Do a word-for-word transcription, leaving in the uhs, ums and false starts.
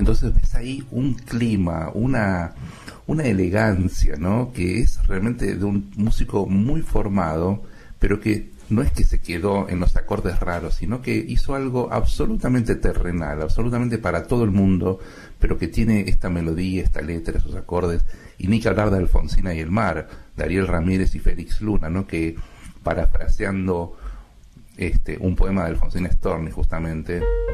Entonces ves ahí un clima, una, una elegancia, ¿no? Que es realmente de un músico muy formado, pero que no es que se quedó en los acordes raros, sino que hizo algo absolutamente terrenal, absolutamente para todo el mundo, pero que tiene esta melodía, esta letra, esos acordes, y ni que hablar de Alfonsina y el mar, de Ariel Ramírez y Félix Luna, ¿no? Que, parafraseando este, un poema de Alfonsina Storni, justamente,